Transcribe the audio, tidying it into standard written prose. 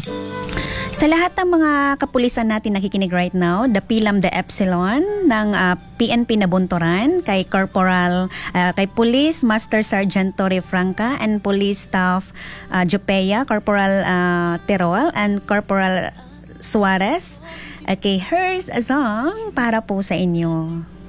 Sa lahat ng mga kapulisan natin nakikinig right now, the Pilam de Epsilon ng PNP Nabunturan, kay kay Police Master Sergeant Torre Franca and Police Staff Jopea, Corporal Terol and Corporal Suarez. Okay, here's a song para po sa inyo.